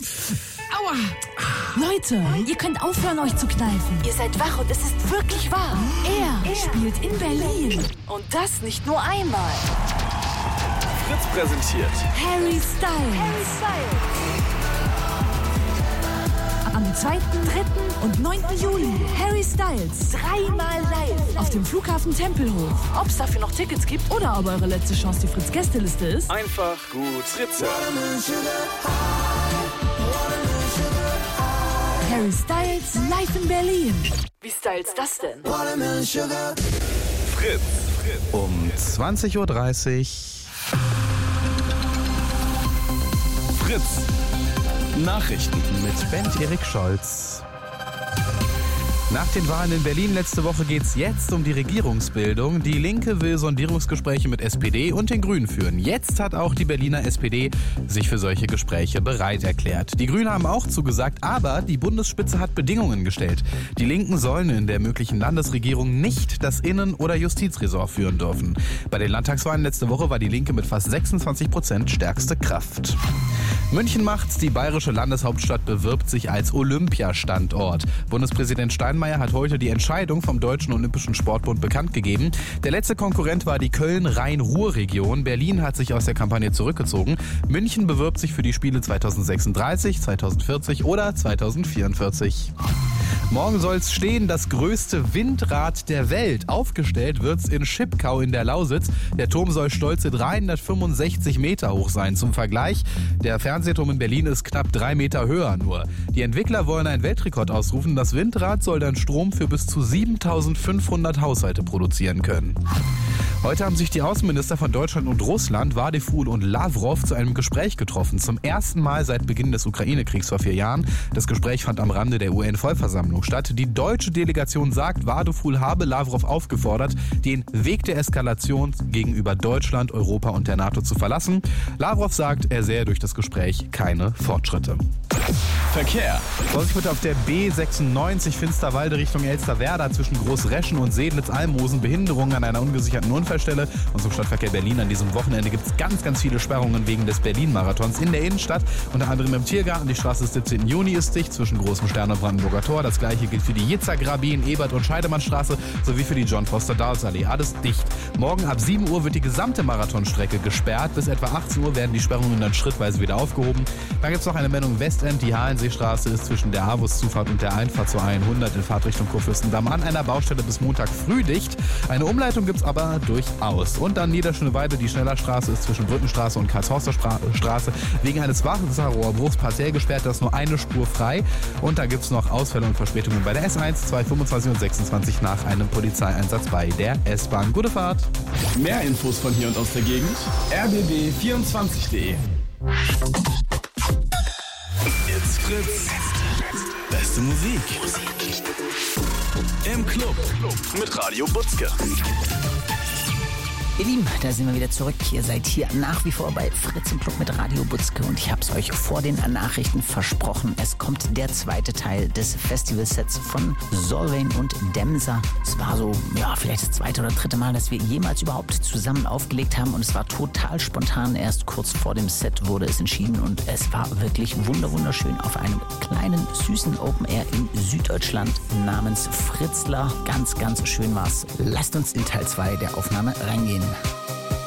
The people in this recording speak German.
Aua! Leute, ihr könnt aufhören, euch zu kneifen. Ihr seid wach und es ist wirklich wahr. Er spielt in Berlin. Und das nicht nur einmal. Fritz präsentiert Harry Styles. Am 2., 3. und 9. Juli. Harry Styles. 3-mal live. Auf dem Flughafen Tempelhof. Ob es dafür noch Tickets gibt? Oder ob eure letzte Chance die Fritz-Gästeliste ist. einfach gut Fritze. Harry Styles live in Berlin. Wie styles das denn? Fritz. Um 20.30 Uhr. Fritz. Nachrichten. Mit Bent Erik Scholz. Nach den Wahlen in Berlin letzte Woche geht's jetzt um die Regierungsbildung. Die Linke will Sondierungsgespräche mit SPD und den Grünen führen. Jetzt hat auch die Berliner SPD sich für solche Gespräche bereit erklärt. Die Grünen haben auch zugesagt, aber die Bundesspitze hat Bedingungen gestellt. Die Linken sollen in der möglichen Landesregierung nicht das Innen- oder Justizressort führen dürfen. Bei den Landtagswahlen letzte Woche war die Linke mit fast 26% stärkste Kraft. München macht's, die bayerische Landeshauptstadt bewirbt sich als Olympiastandort. Bundespräsident Steinmeier hat heute die Entscheidung vom Deutschen Olympischen Sportbund bekannt gegeben. Der letzte Konkurrent war die Köln-Rhein-Ruhr-Region. Berlin hat sich aus der Kampagne zurückgezogen. München bewirbt sich für die Spiele 2036, 2040 oder 2044. Morgen soll's stehen, das größte Windrad der Welt. Aufgestellt wird's in Schipkau in der Lausitz. Der Turm soll stolze 365 Meter hoch sein. Zum Vergleich, der Fernsehturm in Berlin ist knapp 3 Meter höher nur. Die Entwickler wollen einen Weltrekord ausrufen. Das Windrad soll dann Strom für bis zu 7.500 Haushalte produzieren können. Heute haben sich die Außenminister von Deutschland und Russland, Vadeful und Lavrov, zu einem Gespräch getroffen. Zum ersten Mal seit Beginn des Ukraine-Kriegs vor 4 Jahren. Das Gespräch fand am Rande der UN-Vollversammlung statt. Die deutsche Delegation sagt, Vadeful habe Lavrov aufgefordert, den Weg der Eskalation gegenüber Deutschland, Europa und der NATO zu verlassen. Lavrov sagt, er sähe durch das Gespräch keine Fortschritte. Verkehr. Vorsicht bitte auf der B96 Finsterwalde Richtung Elsterwerda zwischen Großreschen und Sedlitz-Almosen. Behinderungen an einer ungesicherten Unfallstelle. Und zum Stadtverkehr Berlin an diesem Wochenende gibt es ganz viele Sperrungen wegen des Berlin-Marathons in der Innenstadt. Unter anderem im Tiergarten. Die Straße des 17. Juni ist dicht zwischen Großem Stern und Brandenburger Tor. Das gleiche gilt für die Jitzergrabin, Ebert- und Scheidemannstraße sowie für die John-Foster-Dulles-Allee. Alles dicht. Morgen ab 7 Uhr wird die gesamte Marathonstrecke gesperrt. Bis etwa 18 Uhr werden die Sperrungen dann schrittweise wieder aufgehoben. Dann gibt es noch eine Meldung Westend. Die Hallenseestraße ist zwischen der Avus-Zufahrt und der Einfahrt zur A100 in Fahrtrichtung Kurfürstendamm an einer Baustelle bis Montag früh dicht. Eine Umleitung gibt es aber durchaus. Und dann Niederschöneweide, die Schnellerstraße ist zwischen Brückenstraße und Karlshorster Straße wegen eines Wasserrohrbruchs partiell gesperrt. Da ist nur eine Spur frei. Und da gibt es noch Ausfälle und Verspätungen bei der S1, 225 und 26 nach einem Polizeieinsatz bei der S-Bahn. Gute Fahrt! Mehr Infos von hier und aus der Gegend. rbb24.de. It's Fritz. Beste Musik. Im Club mit Radio Butzke. Ihr Lieben, da sind wir wieder zurück. Ihr seid hier nach wie vor bei Fritz im Club mit Radio Butzke und ich habe es euch vor den Nachrichten versprochen. Es kommt der zweite Teil des Festivalsets von Solveig und Demser. Es war so, ja, vielleicht das zweite oder dritte Mal, dass wir jemals überhaupt zusammen aufgelegt haben und es war total spontan. Erst kurz vor dem Set wurde es entschieden und es war wirklich wunderschön auf einem kleinen, süßen Open Air in Süddeutschland namens Fritzlar. Ganz schön war's. Lasst uns in Teil 2 der Aufnahme reingehen.